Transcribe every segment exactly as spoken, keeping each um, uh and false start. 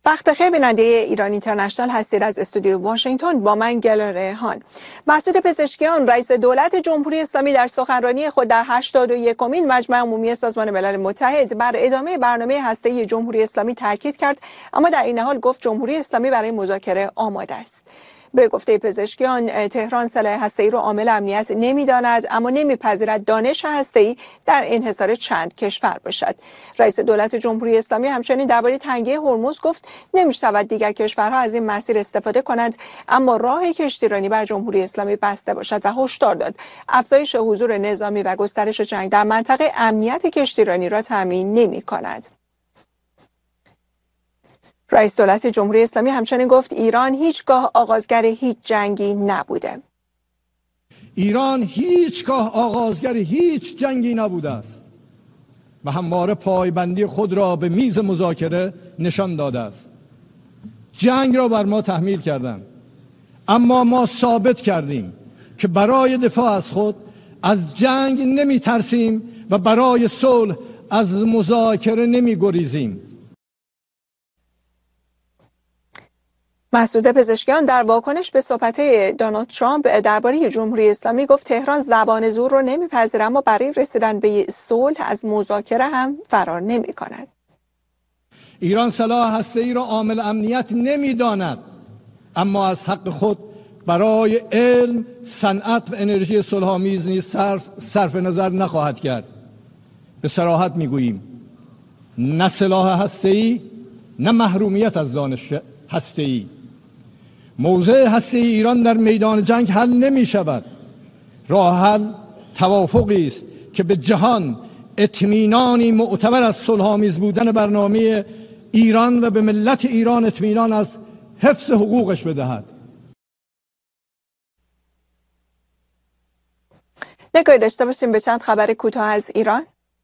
وقت بخیر بیننده ایران اینترنشنال هستید. از استودیو واشنگتن با من گل ریحان. مسعود پزشکیان رئیس دولت جمهوری اسلامی در سخنرانی خود در هشتاد و یکمین مجمع عمومی سازمان ملل متحد بر ادامه برنامه هسته‌ای جمهوری اسلامی تاکید کرد، اما در این حال گفت جمهوری اسلامی برای مذاکره آماده است. به گفته پزشکیان تهران سلاح هسته‌ای را عامل امنیت نمی‌داند، اما نمی‌پذیرد دانش هسته‌ای در انحصار چند کشور باشد. رئیس دولت جمهوری اسلامی همچنین درباره تنگه هرمز گفت نمی‌شود دیگر کشورها از این مسیر استفاده کنند، اما راه کشتیرانی بر جمهوری اسلامی بسته باشد و هشدار داد افزایش حضور نظامی و گسترش جنگ در منطقه امنیت کشتیرانی را تضمین نمی‌کند. رئیس دولت جمهوری اسلامی همچنین گفت ایران هیچگاه آغازگر هیچ جنگی نبوده. ایران هیچگاه آغازگر هیچ جنگی نبوده است و همواره پایبندی خود را به میز مذاکره نشان داده است. جنگ را بر ما تحمیل کردند، اما ما ثابت کردیم که برای دفاع از خود از جنگ نمی ترسیم و برای صلح از مذاکره نمی گریزیم. مسعود پزشکیان در واکنش به صحبت‌های دونالد ترامپ درباره جمهوری اسلامی گفت تهران زبان زور را نمی‌پذیرد، اما برای رسیدن به صلح از مذاکره هم فرار نمی‌کند. ایران سلاح هسته‌ای را عامل امنیت نمی‌داند، اما از حق خود برای علم، صنعت و انرژی صلح‌آمیز نیز صرف صرف نظر نخواهد کرد. به صراحت می‌گوییم نه سلاح هسته‌ای، نه محرومیت از دانش هسته‌ای. موضع هسته ایران در میدان جنگ حل نمی شود. راه حل توافقی است که به جهان اطمینانی معتبر از صلح‌آمیز بودن برنامه ایران و به ملت ایران اطمینان از حفظ حقوقش بدهد. نگاهی داشته باشیم به چند خبر کوتاه از ایران.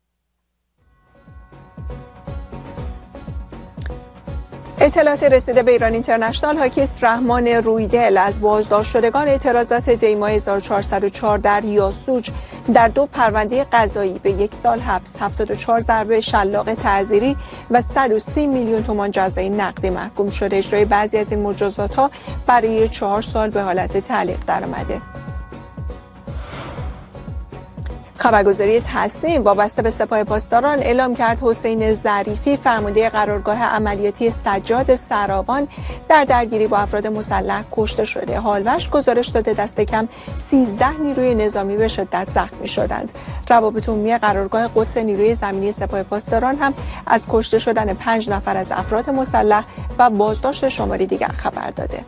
اطلاعات رسیده به ایران اینترنشنال حاکی است رحمان رویدل از بازداشت شدگان اعتراضات دی‌ماه هزار و چهارصد و چهار در یاسوج در دو پرونده قضایی به یک سال حبس، هفتاد و چهار ضربه شلاق تعزیری و صد و سی میلیون تومان جزای نقدی محکوم شده. اجرای بعضی از این مجازات‌ها برای چهار سال به حالت تعلیق درآمده. خبرگزاری تصنیم وابسته به سپاه پاسداران اعلام کرد حسین ظریفی فرمانده قرارگاه عملیاتی سجاد سراوان در درگیری با افراد مسلح کشته شده. حالوش گزارش داده دست کم سیزده نیروی نظامی به شدت زخمی شدند. روابط عمومی قرارگاه قدس نیروی زمینی سپاه پاسداران هم از کشته شدن پنج نفر از افراد مسلح و بازداشت شماری دیگر خبر داده.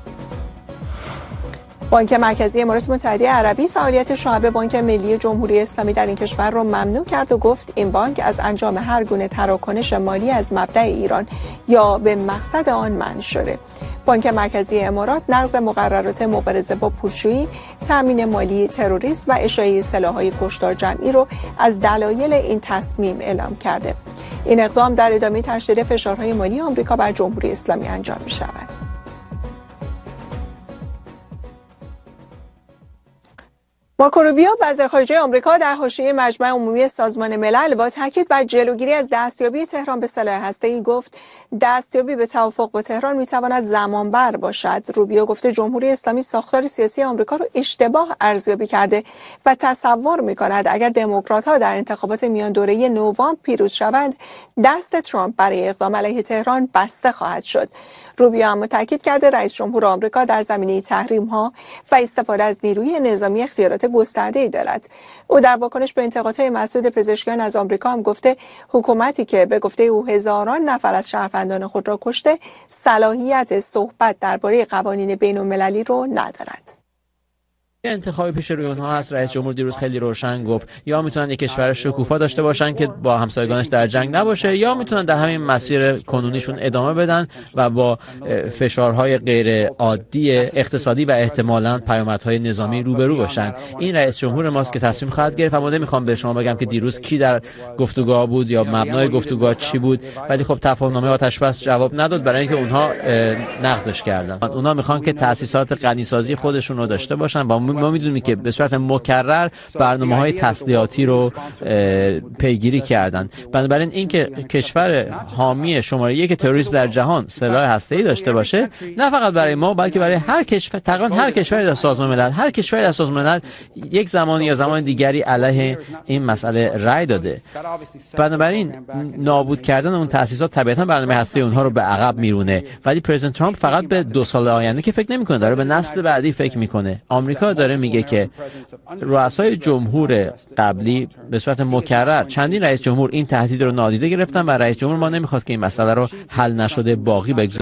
بانک مرکزی امارات متحده عربی فعالیت شعب بانک ملی جمهوری اسلامی در این کشور را ممنوع کرد و گفت این بانک از انجام هر گونه تراکنش مالی از مبدأ ایران یا به مقصد آن منع شده. بانک مرکزی امارات نقض مقررات مبارزه با پولشویی، تامین مالی تروریسم و اشاعه سلاح‌های کشتار جمعی را از دلایل این تصمیم اعلام کرده. این اقدام در ادامه تشدید فشارهای مالی آمریکا بر جمهوری اسلامی انجام می‌شود. مارکو روبیو وزیر خارجه آمریکا در حاشیه مجمع عمومی سازمان ملل با تاکید بر جلوگیری از دستیابی تهران به سلاح هسته‌ای گفت دستیابی به توافق با تهران میتواند زمانبر باشد. روبیو گفته جمهوری اسلامی ساختار سیاسی آمریکا را اشتباه ارزیابی کرده و تصور میکند اگر دموکرات‌ها در انتخابات میان دوره نوامبر پیروز شوند دست ترامپ برای اقدام علیه تهران بسته خواهد شد. روبیو اما تاکید کرده رئیس جمهور آمریکا در زمینه تحریم‌ها و استفاده از نیروی نظامی اختیارات گسترده‌ای دارد. او در واکنش به انتقادهای مسعود پزشکیان از آمریکا هم گفته حکومتی که به گفته او هزاران نفر از شهروندان خود را کشته صلاحیت صحبت درباره قوانین بین‌المللی را ندارد. انتخابی پیش روی اونها هست. رئیس جمهور دیروز خیلی روشن گفت یا میتونن یک کشور شکوفا داشته باشن که با همسایگانش در جنگ نباشه، یا میتونن در همین مسیر کنونیشون ادامه بدن و با فشارهای غیر عادی اقتصادی و احتمالاً پیامدهای نظامی روبرو باشن. این رئیس جمهور ماست که تصمیم خواهد گرفت. اما نمیخوام به شما بگم که دیروز کی در گفتگوها بود یا مبنای گفتگوها چی بود، ولی خب تفاهم‌نامه آتش‌بس جواب نداد برای اینکه اونها نقضش کردن. اونها میخوان که تأسیسات غنیسازی خودشون رو داشته باشن و ما میدونیم که به صورت مکرر برنامه‌های تسلیحاتی رو پیگیری کردن. بنابراین اینکه کشور حامی شماره یک تروریسم در جهان سلاح هسته‌ای داشته باشه، نه فقط برای ما بلکه برای هر کشور، تقریبا هر کشوری در سازمان ملل، هر کشوری در سازمان ملل یک زمانی یا زمان دیگری علیه این مسئله رأی داده. بنابراین نابود کردن اون تأسیسات طبیعتاً برنامه هسته اونها رو به عقب میرونه، ولی پرزیدنت ترامپ فقط به دو سال آینده که فکر نمیکنه، داره به نسل بعدی فکر میکنه. آمریکا داره میگه که رؤسای جمهور قبلی به صورت مکرر چندین رئیس جمهور این تهدید رو نادیده گرفتن و رئیس جمهور ما نمیخواد که این مسئله رو حل نشده باقی بگذاره.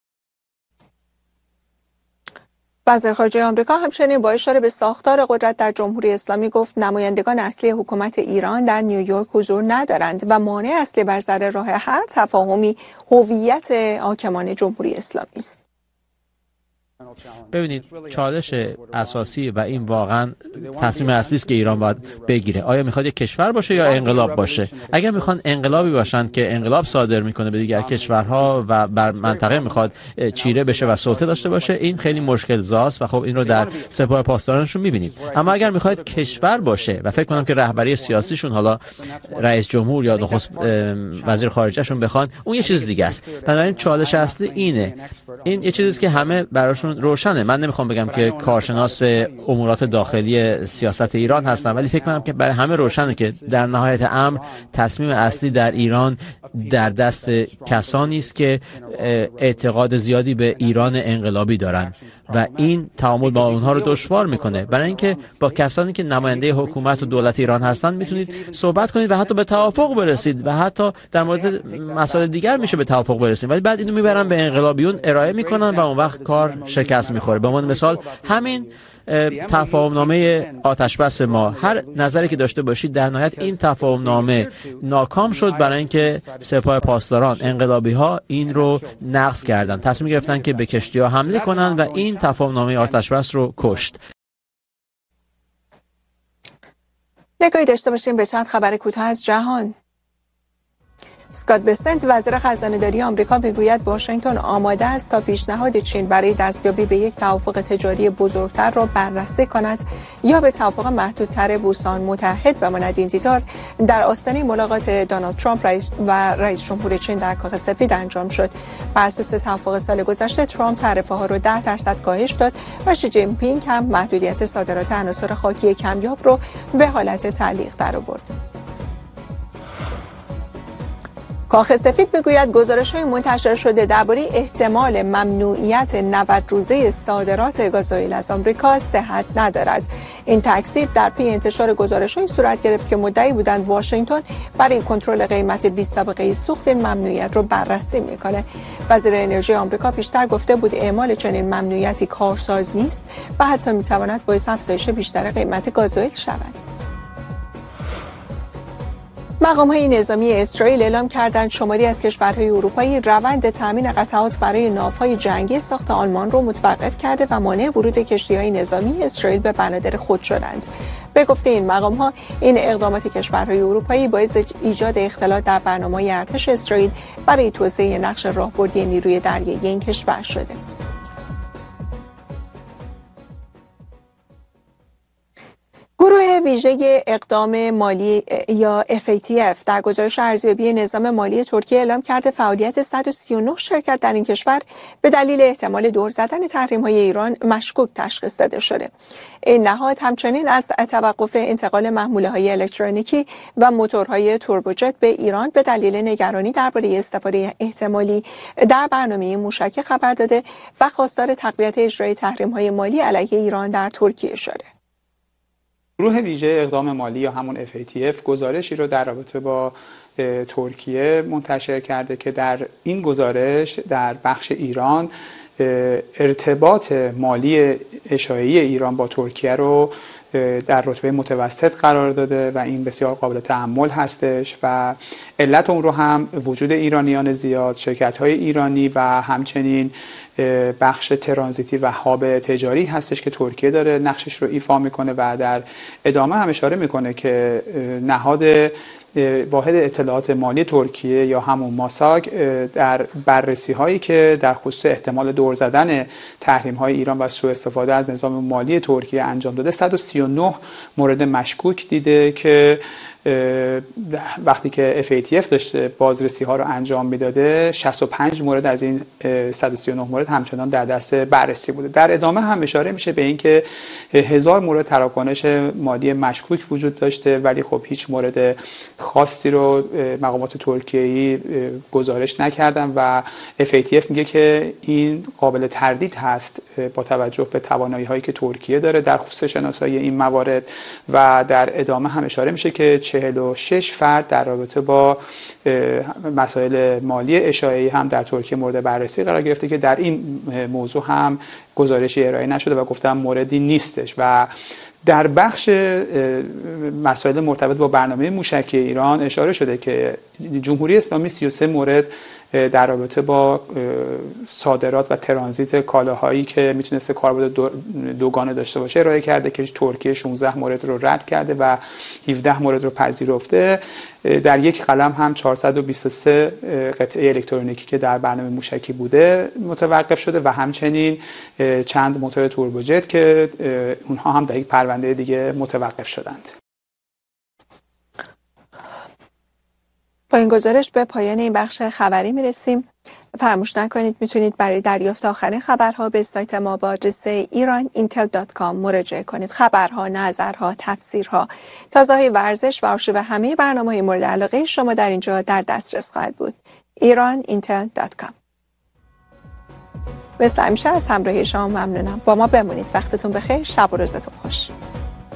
وزیر خارجه آمریکا همچنین با اشاره به ساختار قدرت در جمهوری اسلامی گفت نمایندگان اصلی حکومت ایران در نیویورک حضور ندارند و مانع اصلی بر سر راه هر تفاهمی هویت حاکمان جمهوری اسلامی است. ببینید، چالش اساسی و این واقعا تصمیم اصلی است که ایران باید بگیره. آیا میخواد یک کشور باشه یا انقلاب باشه؟ اگر میخوان انقلابی باشن که انقلاب صادر میکنه به دیگر کشورها و بر منطقه میخواد چیره بشه و سلطه داشته باشه، این خیلی مشکل زاست و خب این رو در سپاه پاسدارانشون میبینید. اما اگر میخواد کشور باشه و فکر کنم که رهبری سیاسیشون، حالا رئیس جمهور یا نخست وزیر خارجهشون بخوان، اون یه چیز دیگه است. بنابراین چالش اصلی اینه. این یه چیزی است که همه براشون روشنه. من نمیخوام بگم که کارشناس امورات داخلی سیاست ایران هستم، ولی فکر کنم که برای همه روشنه که در نهایت امر تصمیم اصلی در ایران در دست کسانی است که اعتقاد زیادی به ایران انقلابی دارن و این تعامل با اونها رو دشوار میکنه. برای اینکه با کسانی که نماینده حکومت و دولت ایران هستن میتونید صحبت کنید و حتی به توافق برسید و حتی در مورد مسائل دیگر میشه به توافق برسید، ولی بعد اینو میبرن به انقلابیون ارائه میکنن و اون وقت کار شکست میخوره. به عنوان مثال همین تفاهمنامه آتشبس ما، هر نظری که داشته باشید در نهایت این تفاهمنامه ناکام شد برای اینکه سپاه پاسداران، انقلابی ها این رو نقض کردن، تصمیم گرفتن که به کشتی ها حمله کنن و این تفاهمنامه آتشبس رو کشت. نگاهی داشته باشیم به چند خبر کوتاه از جهان. اسکات بسنت وزیر خزانه‌داری آمریکا میگوید واشنگتن آماده است تا پیشنهاد چین برای دستیابی به یک توافق تجاری بزرگتر را بررسی کند یا به توافق محدودتر بوسان متحد بماند. این دیدار در آستانه ملاقات دونالد ترامپ رئیس و رئیس جمهور چین در کاخ سفید انجام شد. بر اساس توافق سال گذشته ترامپ تعرفه ها را ده درصد کاهش داد و شی جین پینگ هم محدودیت صادرات عناصر خاکی کمیاب رو به حالت تعلیق درآورد. کاخ سفید میگوید گزارش‌های منتشر شده درباره احتمال ممنوعیت نود روزه صادرات گازوئیل از آمریکا صحت ندارد. این تکذیب در پی انتشار گزارش‌های صورت گرفت که مدعی بودند واشنگتن برای کنترل قیمت بی سابقه سوخت این ممنوعیت را بررسی می‌کند. وزیر انرژی آمریکا پیشتر گفته بود اعمال چنین ممنوعیتی کارساز نیست و حتی می‌تواند باعث افزایش بیشتر قیمت گازوئیل شود. مقام‌های نظامی اسرائیل اعلام کردند شماری از کشورهای اروپایی روند تامین قطعات برای ناوهای جنگی ساخت آلمان را متوقف کرده و مانع ورود کشتی‌های نظامی اسرائیل به بنادر خود شدند. به گفته این مقام‌ها، این اقدامات کشورهای اروپایی باعث ایجاد اختلال در برنامه‌های ارتش اسرائیل برای توسعه نقش راهبردی نیروی دریایی این کشور شده. گروه ویژه اقدام مالی یا اف ای تی اف در گزارش ارزیابی نظام مالی ترکیه اعلام کرده فعالیت صد و سی و نه شرکت در این کشور به دلیل احتمال دور زدن تحریم‌های ایران مشکوک تشخیص داده شده. این نهاد همچنین از توقف انتقال محموله‌های الکترونیکی و موتورهای توربوجت به ایران به دلیل نگرانی درباره استفاده احتمالی در برنامه موشکی خبر داده و خواستار تقویت اجرای تحریم‌های مالی علیه ایران در ترکیه شده. گروه ویژه اقدام مالی یا همون اف ای تی اف گزارشی رو در رابطه با ترکیه منتشر کرده که در این گزارش در بخش ایران ارتباط مالی اشاعه‌ای ایران با ترکیه رو در رتبه متوسط قرار داده و این بسیار قابل تأمل هستش و علت اون رو هم وجود ایرانیان زیاد، شرکت‌های ایرانی و همچنین بخش ترانزیتی و هاب تجاری هستش که ترکیه داره نقشش رو ایفا میکنه و در ادامه هم اشاره میکنه که نهاد واحد اطلاعات مالی ترکیه یا همون ماساگ در بررسی هایی که در خصوص احتمال دور زدن تحریم های ایران و سوء استفاده از نظام مالی ترکیه انجام داده، صد و سی و نه مورد مشکوک دیده که وقتی که اف ای تی اف داشته بازرسی ها رو انجام میداده، شصت و پنج مورد از این صد و سی و نه مورد همچنان در دست بررسی بوده. در ادامه هم اشاره میشه به اینکه هزار مورد تراکنش مالی مشکوک وجود داشته، ولی خب هیچ مورد خاصی رو مقامات ترکیه‌ای گزارش نکردن و اف ای تی اف میگه که این قابل تردید هست با توجه به توانایی هایی که ترکیه داره در خصوص شناسایی این موارد. و در ادامه هم اشاره میشه که چهل و شش فرد در رابطه با مسائل مالی اشاعه‌ای هم در ترکیه مورد بررسی قرار گرفته که در این موضوع هم گزارشی ارائه نشده و گفتم موردی نیستش. و در بخش مسائل مرتبط با برنامه موشکی ایران اشاره شده که جمهوری اسلامی سی و سه مورد در رابطه با صادرات و ترانزیت کالاهایی که میتونسته کاربرد دوگانه داشته باشه ارائه کرده که ترکیه شانزده مورد رو رد کرده و هفده مورد رو پذیرفته. در یک قلم هم چهارصد و بیست و سه قطعه الکترونیکی که در برنامه موشکی بوده متوقف شده و همچنین چند موتور توربوجت که اونها هم در یک پرونده دیگه متوقف شدند. با این گزارش به پایان این بخش خبری میرسیم. فراموش نکنید میتونید برای دریافت آخرین خبرها به سایت ما با آدرس ایران اینتل دات کام مراجعه کنید. خبرها، نظرها، تفسیرها، تازه‌های ورزش و آرشیو همه برنامه‌های مورد علاقه شما در اینجا در دسترس خواهد بود. ایران اینتل دات کام. مثل همیشه از همراهی شما ممنونم. با ما بمونید. وقتتون بخیر. شب و روزتون خوش.